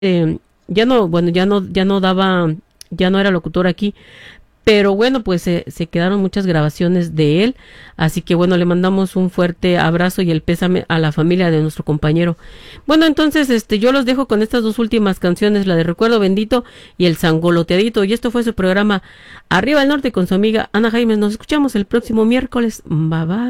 ya no, bueno, ya no era locutor aquí, pero bueno, pues se quedaron muchas grabaciones de él, así que bueno, le mandamos un fuerte abrazo y el pésame a la familia de nuestro compañero. Bueno, entonces yo los dejo con estas dos últimas canciones, la de Recuerdo Bendito y el Sangoloteadito, y esto fue su programa Arriba el Norte con su amiga Ana Jaimes. Nos escuchamos el próximo miércoles. Bye bye.